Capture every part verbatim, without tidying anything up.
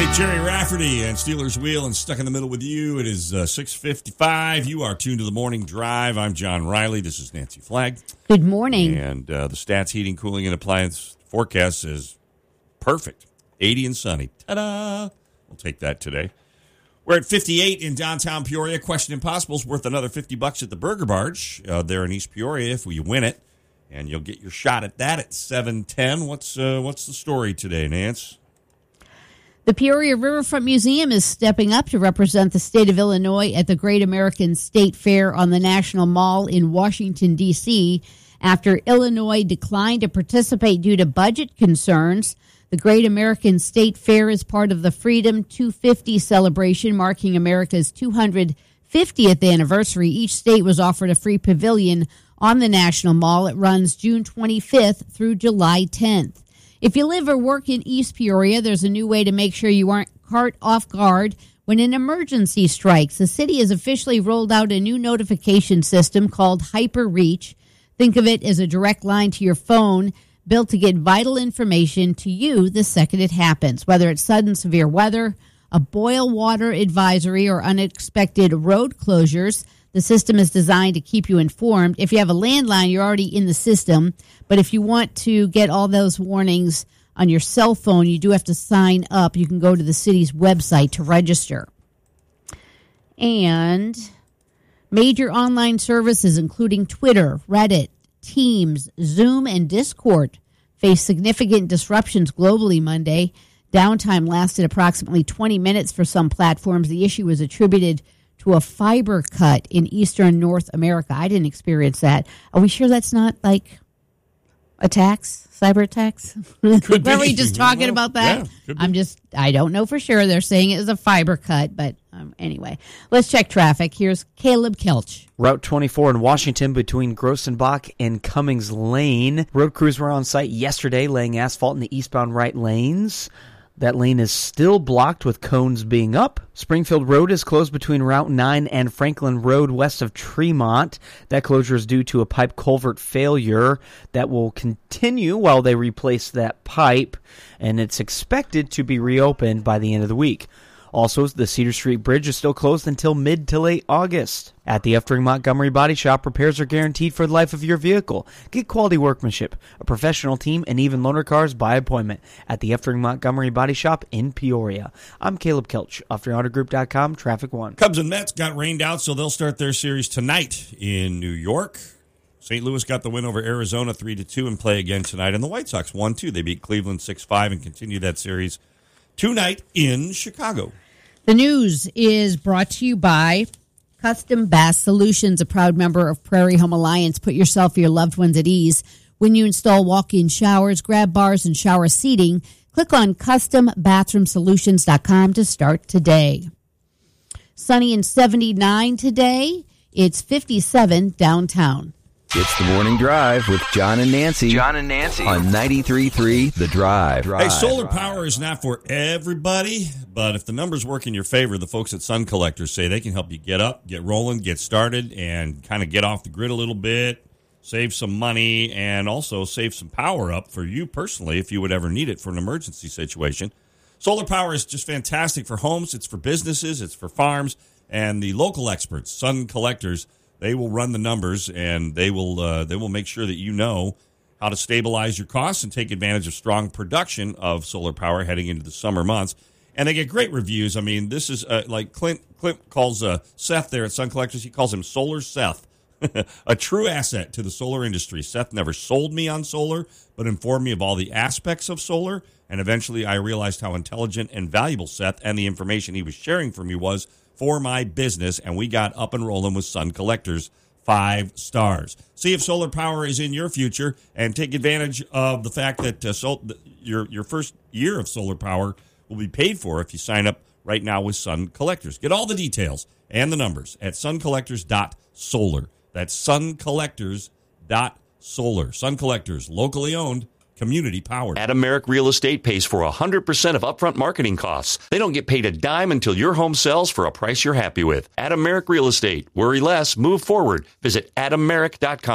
Jerry Rafferty and Steelers Wheel and Stuck in the Middle with you. It is uh, six fifty-five. You are tuned to the Morning Drive. I'm John Riley. This is Nancy Flagg. Good morning. And uh, the Stats Heating, Cooling, and Appliance forecast is perfect. eighty and sunny. Ta-da! We'll take that today. We're at fifty-eight in downtown Peoria. Question Impossible is worth another fifty bucks at the Burger Barge uh, there in East Peoria if you win it. And you'll get your shot at that at seven ten. What's, uh, what's the story today, Nance? The Peoria Riverfront Museum is stepping up to represent the state of Illinois at the Great American State Fair on the National Mall in Washington, D C After Illinois declined to participate due to budget concerns, the Great American State Fair is part of the Freedom two hundred fifty celebration marking America's two hundred fiftieth anniversary. Each state was offered a free pavilion on the National Mall. It runs June twenty-fifth through July tenth. If you live or work in East Peoria, there's a new way to make sure you aren't caught off guard when an emergency strikes. The city has officially rolled out a new notification system called HyperReach. Think of it as a direct line to your phone built to get vital information to you the second it happens. Whether it's sudden severe weather, a boil water advisory, or unexpected road closures, the system is designed to keep you informed. If you have a landline, you're already in the system. But if you want to get all those warnings on your cell phone, you do have to sign up. You can go to the city's website to register. And major online services, including Twitter, Reddit, Teams, Zoom, and Discord, face significant disruptions globally Monday. Downtime lasted approximately twenty minutes for some platforms. The issue was attributed to a fiber cut in eastern North America. I didn't experience that. Are we sure that's not like attacks, cyber attacks? Could Were be. we just talking Well, about that? yeah, I'm just, I don't know for sure. They're saying it was a fiber cut, but um, anyway. Let's check traffic. Here's Caleb Kelch. Route twenty-four in Washington between Grossenbach and Cummings Lane. Road crews were on site yesterday laying asphalt in the eastbound right lanes. That lane is still blocked with cones being up. Springfield Road is closed between Route nine and Franklin Road west of Tremont. That closure is due to a pipe culvert failure that will continue while they replace that pipe, and it's expected to be reopened by the end of the week. Also, the Cedar Street Bridge is still closed until mid to late August. At the Eftering Montgomery Body Shop, repairs are guaranteed for the life of your vehicle. Get quality workmanship, a professional team, and even loaner cars by appointment at the Eftering Montgomery Body Shop in Peoria. I'm Caleb Kelch, off your auto group dot com, Traffic One. Cubs and Mets got rained out, so they'll start their series tonight in New York. Saint Louis got the win over Arizona three to two and play again tonight. And the White Sox won, too. They beat Cleveland six five and continue that series tonight in Chicago. The news is brought to you by Custom Bath Solutions, a proud member of Prairie Home Alliance. Put yourself or your loved ones at ease when you install walk-in showers, grab bars, and shower seating. Click on custom bathroom solutions dot com to start today. Sunny and seventy-nine today. It's fifty-seven downtown. It's the Morning Drive with John and Nancy. John and Nancy. On ninety-three point three The Drive. Hey, solar power is not for everybody, but if the numbers work in your favor, the folks at Sun Collectors say they can help you get up, get rolling, get started, and kind of get off the grid a little bit, save some money, and also save some power up for you personally if you would ever need it for an emergency situation. Solar power is just fantastic for homes. It's for businesses. It's for farms. And the local experts, Sun Collectors, they will run the numbers, and they will uh, they will make sure that you know how to stabilize your costs and take advantage of strong production of solar power heading into the summer months. And they get great reviews. I mean, this is uh, like Clint Clint calls uh, Seth there at Sun Collectors. He calls him Solar Seth, a true asset to the solar industry. Seth never sold me on solar, but informed me of all the aspects of solar. And eventually I realized how intelligent and valuable Seth and the information he was sharing for me was for my business, and we got up and rolling with Sun Collectors. Five stars. See if solar power is in your future, and take advantage of the fact that uh, sol- your your first year of solar power will be paid for if you sign up right now with Sun Collectors. Get all the details and the numbers at sun collectors dot solar. That's sun collectors dot solar. Sun Collectors, locally owned, community powered. Adam Merrick Real Estate pays for one hundred percent of upfront marketing costs. They don't get paid a dime until your home sells for a price you're happy with. Adam Merrick Real Estate. Worry less, move forward. Visit adam merrick dot com.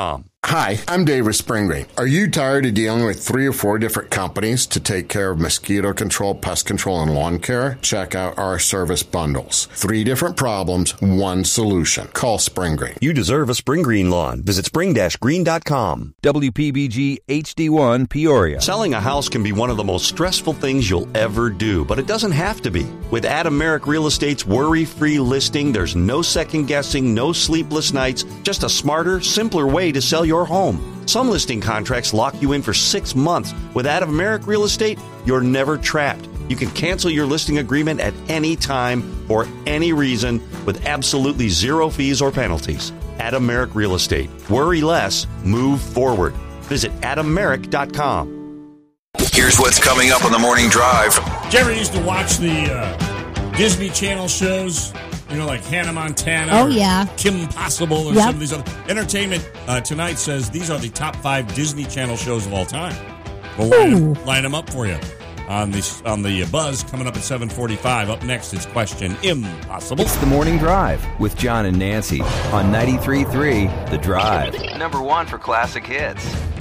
Hi, I'm Dave with Spring Green. Are you tired of dealing with three or four different companies to take care of mosquito control, pest control, and lawn care? Check out our service bundles. Three different problems, one solution. Call Spring Green. You deserve a Spring Green lawn. Visit spring dash green dot com. W P B G H D one Peoria. Selling a house can be one of the most stressful things you'll ever do, but it doesn't have to be. With Adam Merrick Real Estate's worry-free listing, there's no second guessing, no sleepless nights, just a smarter, simpler way to sell your your home. Some listing contracts lock you in for six months. With Adam Merrick Real Estate, you're never trapped. You can cancel your listing agreement at any time for any reason with absolutely zero fees or penalties. Adam Merrick Real Estate. Worry less, move forward. Visit adam merrick dot com. Here's what's coming up on the morning drive. Jerry used to watch the uh, Disney Channel shows. You know, like Hannah Montana. Oh, or yeah. Kim Possible or Yep. some of these other. Entertainment uh, Tonight says these are the top five Disney Channel shows of all time. We'll line, line them up for you on the, on the Buzz coming up at seven forty-five. Up next is Question Impossible. It's the Morning Drive with John and Nancy on ninety-three point three The Drive. Number one for classic hits.